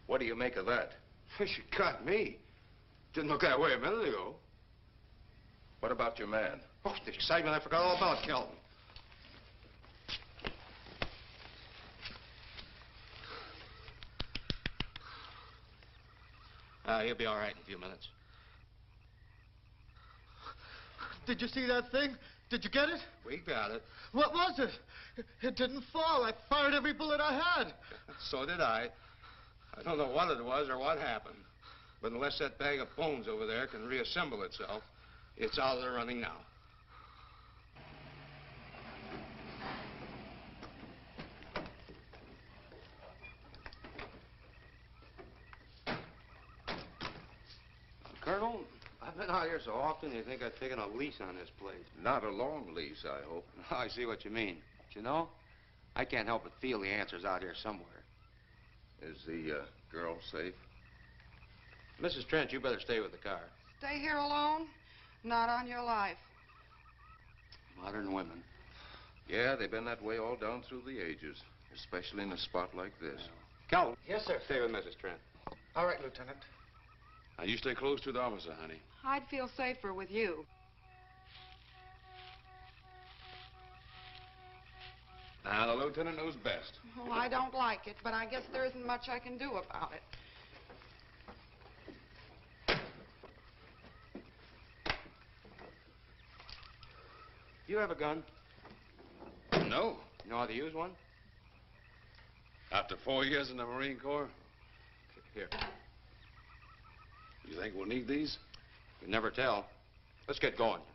What do you make of that? She got me. Didn't look that way a minute ago. What about your man? Oh, the excitement, I forgot all about Kelton. He'll be all right in a few minutes. Did you see that thing? Did you get it? We got it. What was it? It didn't fall. I fired every bullet I had. So did I. I don't know what it was or what happened. But unless that bag of bones over there can reassemble itself, it's out of the running now. Colonel, I've been out here so often, you think I've taken a lease on this place. Not a long lease, I hope. I see what you mean. But you know, I can't help but feel the answer's out here somewhere. Is the girl safe? Mrs. Trent, you better stay with the car. Stay here alone? Not on your life. Modern women. Yeah, they've been that way all down through the ages, especially in a spot like this. Calvin. Yes, sir. Stay with Mrs. Trent. All right, Lieutenant. Now, you stay close to the officer, honey. I'd feel safer with you. Now, the lieutenant knows best. Oh, I don't like it, but I guess there isn't much I can do about it. You have a gun? No. You know how to use one? After 4 years in the Marine Corps, Here. you think we'll need these? You never tell. Let's get going.